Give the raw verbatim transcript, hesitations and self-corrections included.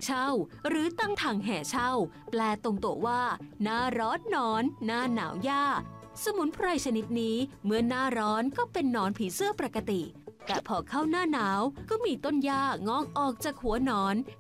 เช่าหรือตั้งถังแห่เช่าแปลตรงตัวว่าหน้าร้อนหนอนหน้าหนาวหญ้าสมุนไพรชนิดนี้เมื่อหน้าร้อนก็เป็นหนอนผีเสื้อปกติแต่พอเข้าหน้าหนาวก็มีต้นหญ้างอกออกจากหัวหนอน